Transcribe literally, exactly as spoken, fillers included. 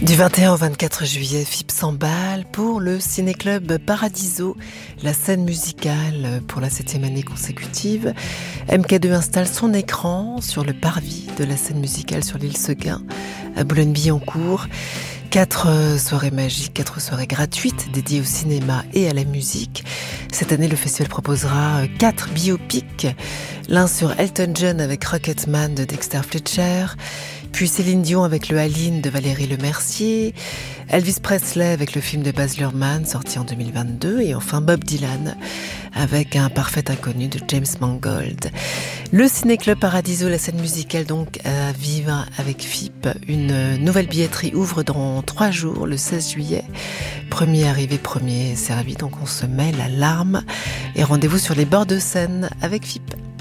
Du vingt et un au vingt-quatre juillet, F I P s'emballe pour le ciné-club Paradiso, la scène musicale pour la septième année consécutive. M K deux installe son écran sur le parvis de la scène musicale sur l'île Seguin, à Boulogne-Billancourt. Quatre soirées magiques, quatre soirées gratuites dédiées au cinéma et à la musique. Cette année, le festival proposera quatre biopics, l'un sur Elton John avec Rocketman de Dexter Fletcher, puis Céline Dion avec le Aline de Valérie Lemercier, Elvis Presley avec le film de Baz Luhrmann sorti en deux mille vingt-deux et enfin Bob Dylan avec Un parfait inconnu de James Mangold. Le Ciné-Club Paradiso, la scène musicale donc à vivre avec F I P. Une nouvelle billetterie ouvre dans trois jours, le seize juillet. Premier arrivé, premier servi, donc on se met la larme et rendez-vous sur les bords de Seine avec F I P.